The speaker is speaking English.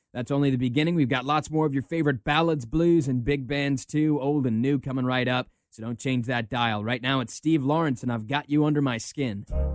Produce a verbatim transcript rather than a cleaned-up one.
That's only the beginning. We've got lots more of your favorite ballads, blues, and big bands too, old and new, coming right up. So don't change that dial. Right now it's Steve Lawrence, and I've Got You Under My Skin.